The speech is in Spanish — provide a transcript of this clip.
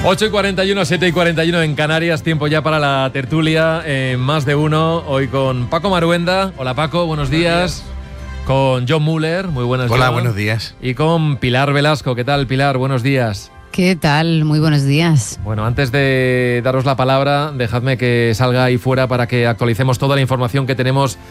8:41, 7:41 en Canarias, tiempo ya para la tertulia, más de uno, hoy con Paco Maruenda. Hola Paco, buenos días. Con John Muller, muy buenos días. Hola, buenos días. Y con Pilar Velasco, ¿qué tal Pilar? Buenos días. ¿Qué tal? Muy buenos días. Bueno, antes de daros la palabra, dejadme que salga ahí fuera para que actualicemos toda la información que tenemos